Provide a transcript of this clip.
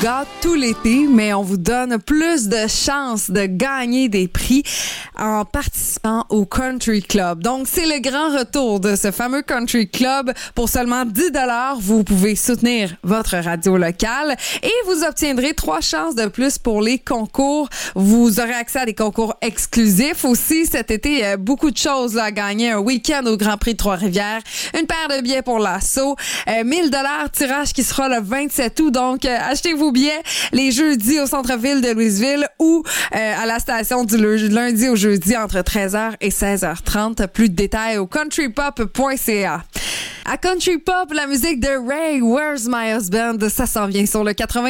gâte tout l'été, mais on vous donne plus de chances de gagner des prix en participant au Country Club. Donc, c'est le grand retour de ce fameux Country Club. Pour seulement 10 $, vous pouvez soutenir votre radio locale et vous obtiendrez 3 chances de plus pour les concours. Vous aurez accès à des concours exclusifs aussi. Cet été, beaucoup de choses là, à gagner. Un week-end au Grand Prix de Trois-Rivières, une paire de billets pour l'assaut, 1000 $, tirage qui sera le 27 août. Donc, achetez vos billets les jeudis au centre-ville de Louisville ou à la station du lundi au jeudi entre 13h et 16h30. Plus de détails au countrypop.ca. À Country Pop, la musique de Ray, Where's My Husband? Ça s'en vient sur le 80.